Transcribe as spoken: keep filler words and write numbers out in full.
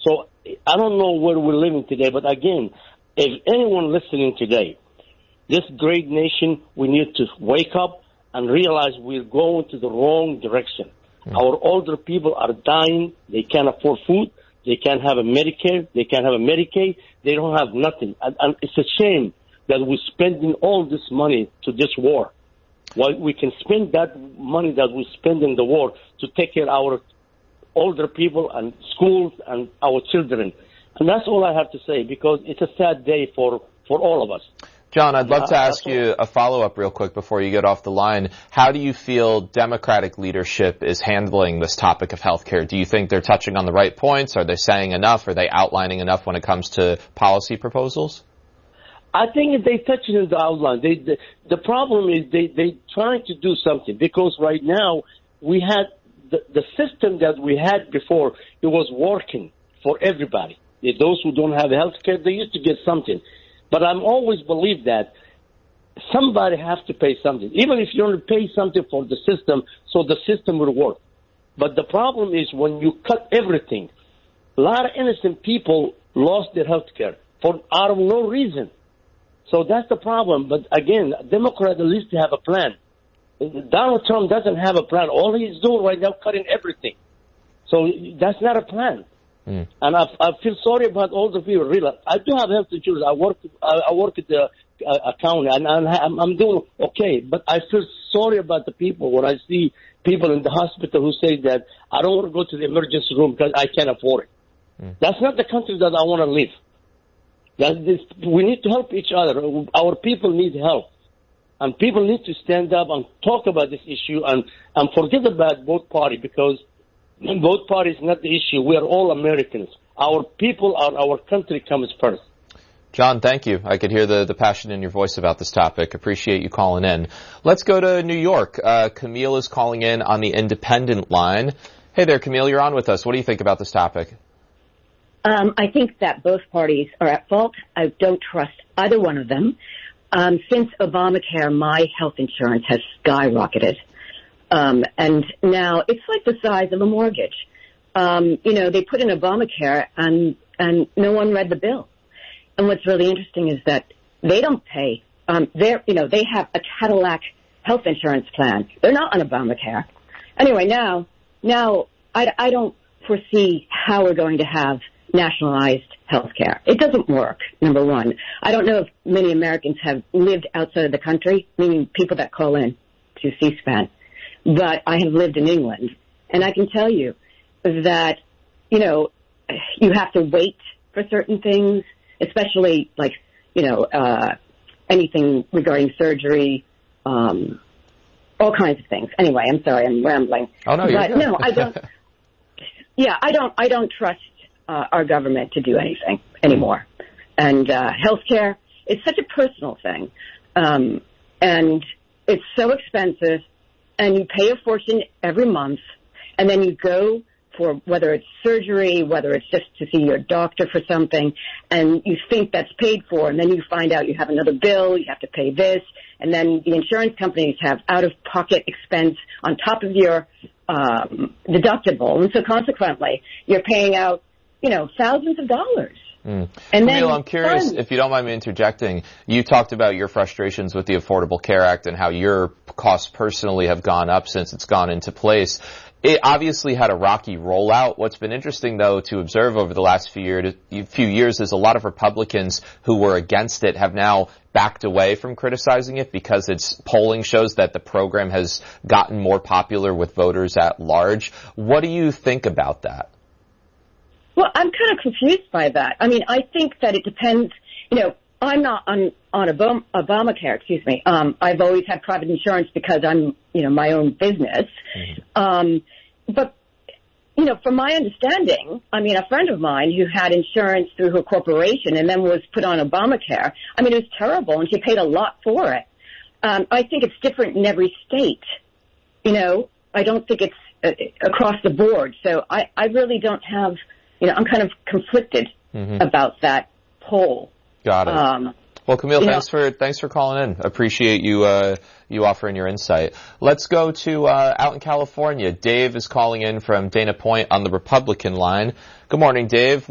So I don't know where we're living today, but again, if anyone listening today, this great nation, we need to wake up and realize we're going to the wrong direction. Mm. Our older people are dying. They can't afford food. They can't have a Medicare. They can't have a Medicaid. They don't have nothing. And, and it's a shame that we're spending all this money to this war. Well, we can spend that money that we spend in the war to take care of our older people and schools and our children. And that's all I have to say, because it's a sad day for, for all of us. John, I'd love to ask you a follow-up real quick before you get off the line. How do you feel Democratic leadership is handling this topic of health care? Do you think they're touching on the right points? Are they saying enough? Are they outlining enough when it comes to policy proposals? I think they touch it in the outline. They, the, the problem is they, they trying to do something, because right now we had the, the system that we had before, it was working for everybody. Those who don't have health care, they used to get something. But I'm always believe that somebody has to pay something, even if you only pay something for the system, so the system will work. But the problem is when you cut everything, a lot of innocent people lost their health care for out of no reason. So that's the problem. But again, Democrats at least have a plan. Donald Trump doesn't have a plan. All he's doing right now, cutting everything. So that's not a plan. Mm. And I, I feel sorry about all the people. Really, I do have health insurance. I work. I, I work at the uh, county, and I'm, I'm doing okay. But I feel sorry about the people when I see people in the hospital who say that I don't want to go to the emergency room because I can't afford it. Mm. That's not the country that I want to live. That this, we need to help each other. Our people need help, and people need to stand up and talk about this issue and and forget about both parties, because both parties not the issue. We are all Americans. Our people, our, our country comes first. John, thank you. I could hear the, the passion in your voice about this topic. Appreciate you calling in. Let's go to New York. Uh, Camille is calling in on the independent line. Hey there, Camille, you're on with us. What do you think about this topic? Um, I think that both parties are at fault. I don't trust either one of them. Um, since Obamacare, my health insurance has skyrocketed. Um, and now it's like the size of a mortgage. Um, you know, they put in Obamacare and, and no one read the bill. And what's really interesting is that they don't pay. Um, they're, you know, they have a Cadillac health insurance plan. They're not on Obamacare. Anyway, now, now I, I don't foresee how we're going to have nationalized health care. It doesn't work, number one. I don't know if many Americans have lived outside of the country, meaning people that call in to C-SPAN. But I have lived in England, and I can tell you that, you know, you have to wait for certain things, especially like, you know, uh, anything regarding surgery, um, all kinds of things. Anyway, I'm sorry, I'm rambling. Oh, no, you're but good. no, I don't. Yeah, I don't. I don't trust uh, our government to do anything anymore. And uh, healthcare is such a personal thing, um, and it's so expensive. And you pay a fortune every month, and then you go for whether it's surgery, whether it's just to see your doctor for something, and you think that's paid for, and then you find out you have another bill, you have to pay this, and then the insurance companies have out-of-pocket expense on top of your um, deductible, and so consequently, you're paying out, you know, thousands of dollars. Mm. And Camille, I'm curious, fun. if you don't mind me interjecting, you talked about your frustrations with the Affordable Care Act and how your costs personally have gone up since it's gone into place. It obviously had a rocky rollout. What's been interesting, though, to observe over the last few, year, few years is a lot of Republicans who were against it have now backed away from criticizing it because its polling shows that the program has gotten more popular with voters at large. What do you think about that? Well, I'm kind of confused by that. I mean, I think that it depends. You know, I'm not on on Obama, Obamacare. Excuse me. Um, I've always had private insurance because I'm, you know, my own business. Mm-hmm. Um, but you know, from my understanding, I mean, a friend of mine who had insurance through her corporation and then was put on Obamacare. I mean, it was terrible, and she paid a lot for it. Um, I think it's different in every state. You know, I don't think it's uh, across the board. So I, I really don't have. You know, I'm kind of conflicted mm-hmm. about that poll. Got it. Um, well, Camille, thanks know, for thanks for calling in. Appreciate you uh, you offering your insight. Let's go to uh, out in California. Dave is calling in from Dana Point on the Republican line. Good morning, Dave.